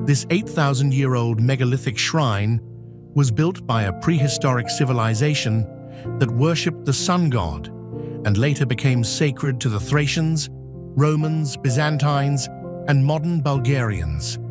This 8,000-year-old megalithic shrine was built by a prehistoric civilization that worshipped the sun god and later became sacred to the Thracians, Romans, Byzantines, and modern Bulgarians.